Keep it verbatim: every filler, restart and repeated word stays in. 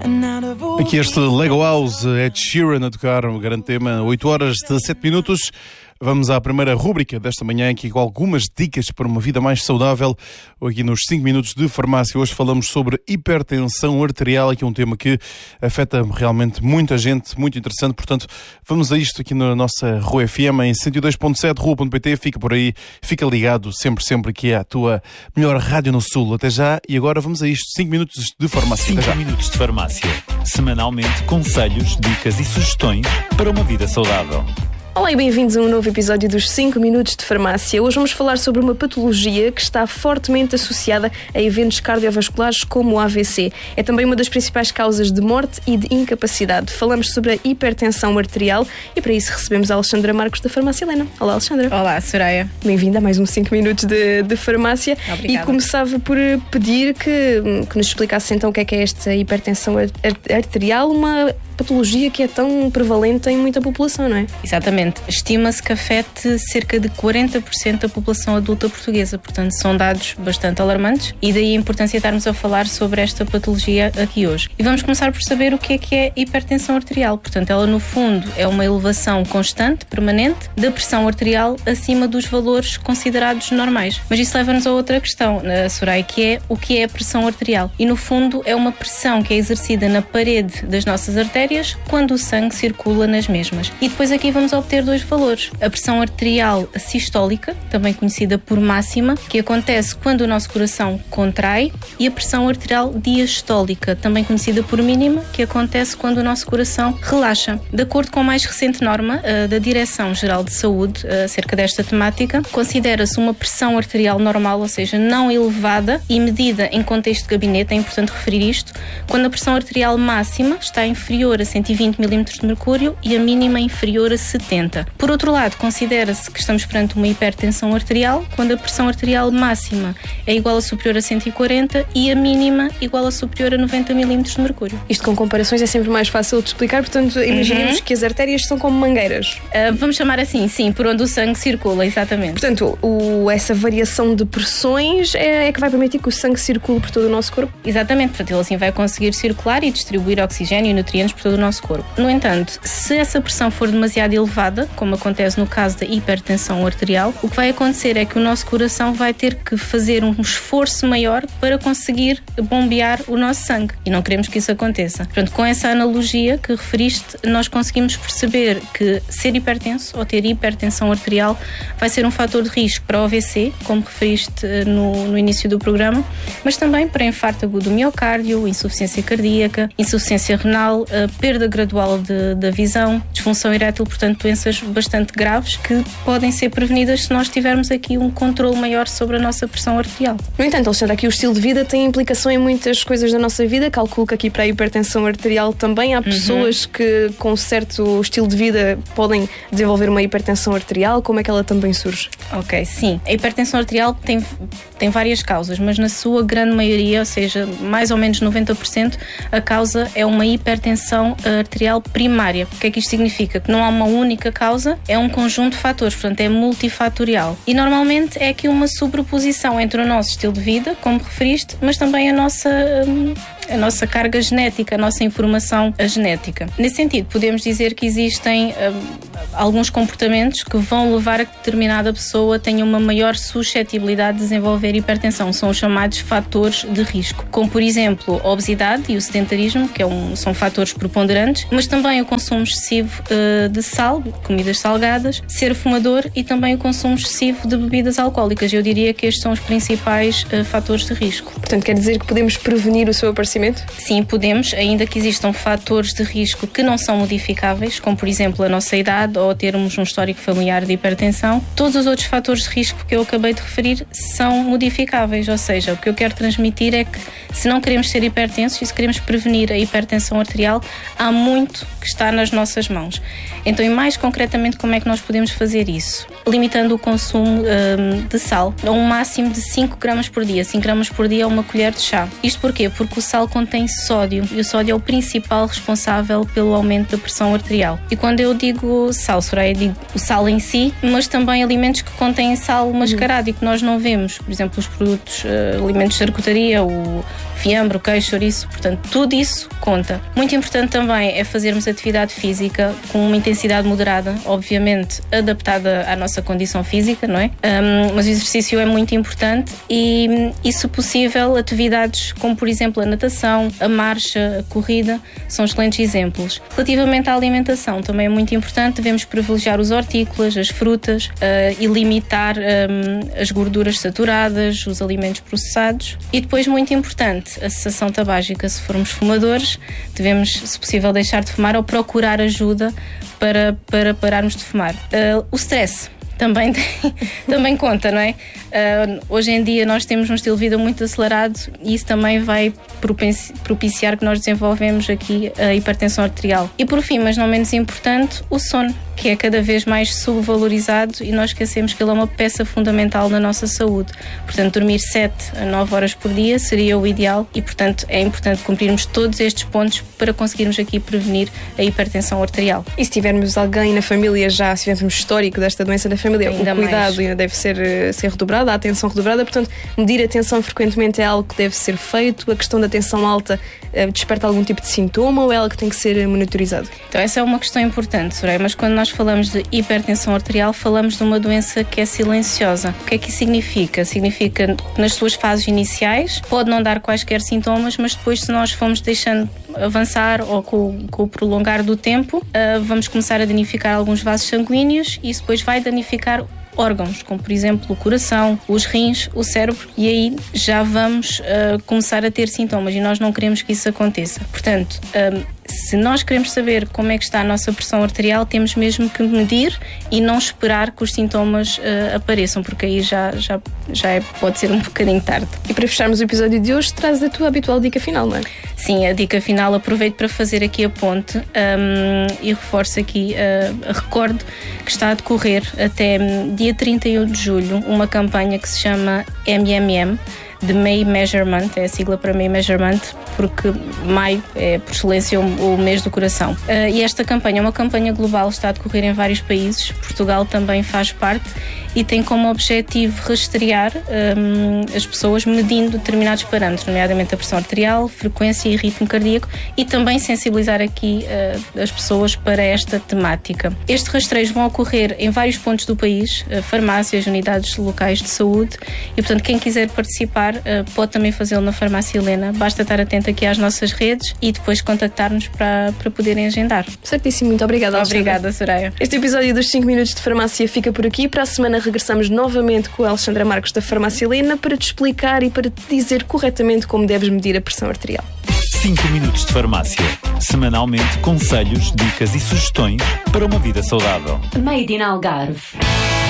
Aqui este Lego House, Ed Sheeran a tocar um grande tema, oito horas de sete minutos. Vamos à primeira rúbrica desta manhã, aqui com algumas dicas para uma vida mais saudável. Aqui nos cinco minutos de farmácia, hoje falamos sobre hipertensão arterial, aqui é um tema que afeta realmente muita gente, muito interessante. Portanto, vamos a isto aqui na nossa Rua F M, em cento e dois ponto sete, rua ponto pt. Fica por aí, fica ligado sempre, sempre que é a tua melhor rádio no Sul. Até já, e agora vamos a isto, cinco minutos de farmácia. cinco minutos de farmácia. Semanalmente, conselhos, dicas e sugestões para uma vida saudável. Olá e bem-vindos a um novo episódio dos cinco minutos de farmácia. Hoje vamos falar sobre uma patologia que está fortemente associada a eventos cardiovasculares como o A V C. É também uma das principais causas de morte e de incapacidade. Falamos sobre a hipertensão arterial e para isso recebemos a Alexandra Marcos da Farmácia Helena. Olá, Alexandra. Olá, Soraya. Bem-vinda a mais um cinco minutos de, de farmácia. Obrigada. E começava por pedir que, que nos explicasse então o que é que é esta hipertensão arterial, uma patologia que é tão prevalente em muita população, não é? Exatamente. Estima-se que afete cerca de quarenta por cento da população adulta portuguesa. Portanto, são dados bastante alarmantes e daí a importância de estarmos a falar sobre esta patologia aqui hoje. E vamos começar por saber o que é que é hipertensão arterial. Portanto, ela no fundo é uma elevação constante, permanente, da pressão arterial acima dos valores considerados normais. Mas isso leva-nos a outra questão, Soraya, que é o que é a pressão arterial. E no fundo é uma pressão que é exercida na parede das nossas artérias quando o sangue circula nas mesmas. E depois aqui vamos obter dois valores. A pressão arterial sistólica, também conhecida por máxima, que acontece quando o nosso coração contrai, e a pressão arterial diastólica, também conhecida por mínima, que acontece quando o nosso coração relaxa. De acordo com a mais recente norma uh, da Direção-Geral de Saúde uh, acerca desta temática, considera-se uma pressão arterial normal, ou seja, não elevada e medida em contexto de gabinete, é importante referir isto, quando a pressão arterial máxima está inferior a cento e vinte milímetros de mercúrio e a mínima inferior a setenta. Por outro lado, considera-se que estamos perante uma hipertensão arterial quando a pressão arterial máxima é igual a superior a cento e quarenta e a mínima igual a superior a noventa milímetros de mercúrio. Isto com comparações é sempre mais fácil de explicar, portanto imaginemos uhum. que as artérias são como mangueiras. Uh, vamos chamar assim, sim, por onde o sangue circula, exatamente. Portanto, o, essa variação de pressões é, é que vai permitir que o sangue circule por todo o nosso corpo? Exatamente, portanto ele assim vai conseguir circular e distribuir oxigênio e nutrientes por todo o nosso corpo. No entanto, se essa pressão for demasiado elevada, como acontece no caso da hipertensão arterial, o que vai acontecer é que o nosso coração vai ter que fazer um esforço maior para conseguir bombear o nosso sangue. E não queremos que isso aconteça. Portanto, com essa analogia que referiste, nós conseguimos perceber que ser hipertenso ou ter hipertensão arterial vai ser um fator de risco para o A V C, como referiste no, no início do programa, mas também para infarto agudo do miocárdio, insuficiência cardíaca, insuficiência renal, perda gradual de, da visão, disfunção erétil, portanto, doenças bastante graves que podem ser prevenidas se nós tivermos aqui um controle maior sobre a nossa pressão arterial. No entanto, Alexandre, aqui o estilo de vida tem implicação em muitas coisas da nossa vida. Calculo que aqui para a hipertensão arterial também há pessoas uhum. que com certo estilo de vida podem desenvolver uma hipertensão arterial. Como é que ela também surge? Ok, sim. A hipertensão arterial tem, tem várias causas, mas na sua grande maioria, ou seja, mais ou menos noventa por cento, a causa é uma hipertensão arterial primária. O que é que isto significa? Que não há uma única causa, é um conjunto de fatores, portanto é multifatorial. E normalmente é aqui uma sobreposição entre o nosso estilo de vida, como referiste, mas também a nossa... a nossa carga genética, a nossa informação genética. Nesse sentido, podemos dizer que existem um, alguns comportamentos que vão levar a que determinada pessoa tenha uma maior suscetibilidade de desenvolver hipertensão. São os chamados fatores de risco, como por exemplo a obesidade e o sedentarismo, que é um, são fatores preponderantes, mas também o consumo excessivo uh, de sal, comidas salgadas, ser fumador e também o consumo excessivo de bebidas alcoólicas. Eu diria que estes são os principais uh, fatores de risco. Portanto, quer dizer que podemos prevenir o seu aparecimento? Sim, podemos, ainda que existam fatores de risco que não são modificáveis, como por exemplo a nossa idade ou termos um histórico familiar de hipertensão. Todos os outros fatores de risco que eu acabei de referir são modificáveis, ou seja, o que eu quero transmitir é que se não queremos ser hipertensos e se queremos prevenir a hipertensão arterial, há muito que está nas nossas mãos. Então, e mais concretamente, como é que nós podemos fazer isso? Limitando o consumo um, de sal a um máximo de cinco gramas por dia. cinco gramas por dia é uma colher de chá. Isto porquê? Porque o sal contém sódio e o sódio é o principal responsável pelo aumento da pressão arterial. E quando eu digo sal, Soraya, digo o sal em si, mas também alimentos que contêm sal mascarado uhum. e que nós não vemos. Por exemplo, os produtos, uh, alimentos de charcutaria, o fiambre, queijo, chouriço, portanto, tudo isso conta. Muito importante também é fazermos atividade física com uma intensidade moderada, obviamente adaptada à nossa condição física, não é? Um, mas o exercício é muito importante e, e, se possível, atividades como, por exemplo, a natação, a marcha, a corrida, são excelentes exemplos. Relativamente à alimentação, também é muito importante, devemos privilegiar os hortícolas, as frutas uh, e limitar um, as gorduras saturadas, os alimentos processados. E depois, muito importante, a cessação tabágica. Se formos fumadores, devemos, se possível, deixar de fumar ou procurar ajuda para, para pararmos de fumar. Uh, o stress também, também conta, não é? Uh, hoje em dia nós temos um estilo de vida muito acelerado e isso também vai propiciar que nós desenvolvemos aqui a hipertensão arterial. E por fim, mas não menos importante, o sono, que é cada vez mais subvalorizado e nós esquecemos que ele é uma peça fundamental na nossa saúde. Portanto, dormir sete a nove horas por dia seria o ideal e, portanto, é importante cumprirmos todos estes pontos para conseguirmos aqui prevenir a hipertensão arterial. E se tivermos alguém na família já, se tivermos histórico desta doença da família, ainda o cuidado mais. ainda deve ser, ser redobrado, a atenção redobrada, portanto, medir a tensão frequentemente é algo que deve ser feito. A questão da tensão alta uh, desperta algum tipo de sintoma ou é algo que tem que ser monitorizado? Então, essa é uma questão importante, Soraya, mas quando nós falamos de hipertensão arterial, falamos de uma doença que é silenciosa. O que é que isso significa? Significa que nas suas fases iniciais pode não dar quaisquer sintomas, mas depois, se nós formos deixando avançar ou com, com o prolongar do tempo, uh, vamos começar a danificar alguns vasos sanguíneos e isso depois vai danificar órgãos, como por exemplo o coração, os rins, o cérebro, e aí já vamos uh, começar a ter sintomas e nós não queremos que isso aconteça. Portanto, um, se nós queremos saber como é que está a nossa pressão arterial, temos mesmo que medir e não esperar que os sintomas uh, apareçam, porque aí já, já, já é, pode ser um bocadinho tarde. E para fecharmos o episódio de hoje, traz a tua habitual dica final, não é? Sim, a dica final, aproveito para fazer aqui a ponte um, e reforço aqui, uh, recordo que está a decorrer até dia trinta e um de julho uma campanha que se chama M M M, de May Measurement, é a sigla para May Measurement, porque maio é, por excelência, o, o mês do coração. Uh, e esta campanha é uma campanha global, está a decorrer em vários países, Portugal também faz parte, e tem como objetivo rastrear um, as pessoas medindo determinados parâmetros, nomeadamente a pressão arterial, frequência e ritmo cardíaco, e também sensibilizar aqui uh, as pessoas para esta temática. Estes rastreios vão ocorrer em vários pontos do país, uh, farmácias, unidades locais de saúde, e portanto quem quiser participar uh, pode também fazê-lo na Farmácia Helena, basta estar atento aqui às nossas redes e depois contactar-nos para, para poderem agendar. Certíssimo, muito obrigada, Alexandra. Obrigada, Soraya. Este episódio dos cinco minutos de farmácia fica por aqui. Para a semana regressamos novamente com a Alexandra Marcos da Farmácia Helena para te explicar e para te dizer corretamente como deves medir a pressão arterial. cinco minutos de farmácia. Semanalmente, conselhos, dicas e sugestões para uma vida saudável. Made in Algarve.